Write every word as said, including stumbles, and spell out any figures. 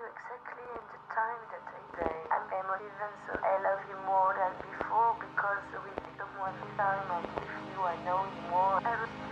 exactly in the time that I say. I'm emotive and so I love you more than before because with someone this time I with you I know you more. I